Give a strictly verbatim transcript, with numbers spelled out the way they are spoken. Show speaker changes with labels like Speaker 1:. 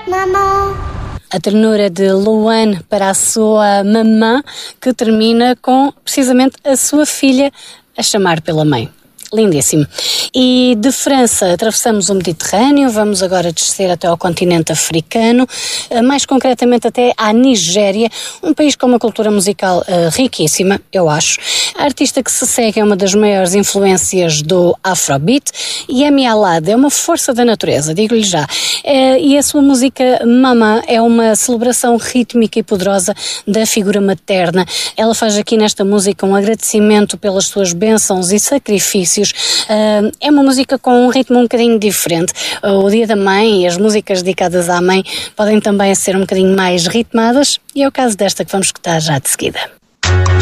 Speaker 1: maman.
Speaker 2: A ternura de Louane para a sua mamã, que termina com, precisamente, a sua filha a chamar pela mãe. Lindíssimo. E de França atravessamos o Mediterrâneo, vamos agora descer até ao continente africano, mais concretamente até à Nigéria, um país com uma cultura musical uh, riquíssima, eu acho. A artista que se segue é uma das maiores influências do Afrobeat e Yemi Alade é uma força da natureza, digo-lhe já. Uh, e a sua música Mama é uma celebração rítmica e poderosa da figura materna. Ela faz aqui nesta música um agradecimento pelas suas bênçãos e sacrifícios. Uh, é uma música com um ritmo um bocadinho diferente. Uh, o Dia da Mãe e as músicas dedicadas à mãe podem também ser um bocadinho mais ritmadas e é o caso desta que vamos escutar já de seguida.